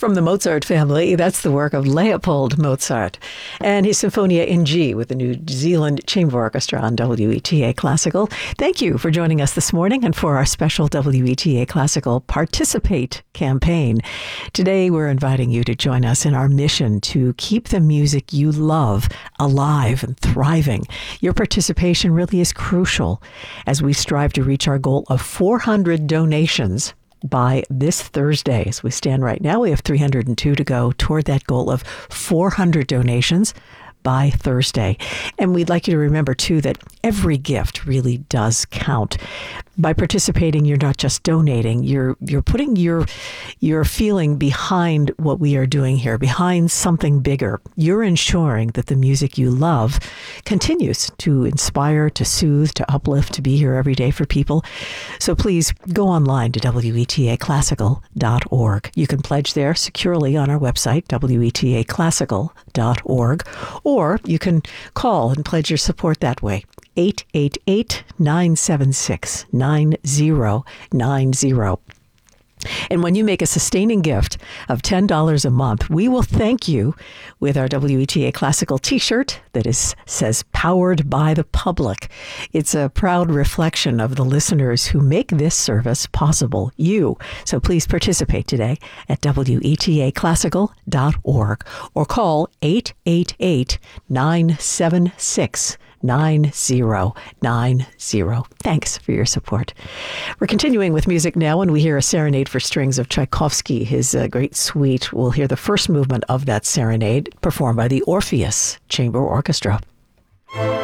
From the Mozart family, that's the work of Leopold Mozart and his Sinfonia in G with the New Zealand Chamber Orchestra on WETA Classical. Thank you for joining us this morning and for our special WETA Classical Participate campaign. Today, we're inviting you to join us in our mission to keep the music you love alive and thriving. Your participation really is crucial as we strive to reach our goal of 400 donations by this Thursday. As we stand right now, we have 302 to go toward that goal of 400 donations by Thursday. And we'd like you to remember, too, that every gift really does count. By participating, you're not just donating, you're putting your feeling behind what we are doing here, behind something bigger. You're ensuring that the music you love continues to inspire, to soothe, to uplift, to be here every day for people. So please go online to WETAClassical.org. You can pledge there securely on our website, WETAClassical.org, or you can call and pledge your support that way. 888-976-9090. And when you make a sustaining gift of $10 a month, we will thank you with our WETA Classical t-shirt that says Powered by the Public. It's a proud reflection of the listeners who make this service possible, you. So please participate today at WETAClassical.org or call 888-976-9090. Thanks for your support. We're continuing with music now, and we hear a serenade for strings of Tchaikovsky, his great suite. We'll hear the first movement of that serenade performed by the Orpheus Chamber Orchestra.